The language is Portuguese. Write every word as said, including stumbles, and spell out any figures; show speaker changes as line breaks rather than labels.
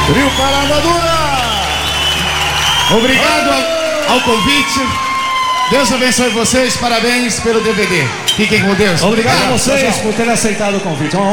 Trio Parada Dura. Obrigado ao, ao convite. Deus abençoe vocês. Parabéns pelo D V D. Fiquem com Deus.
Obrigado a vocês por terem aceitado o convite.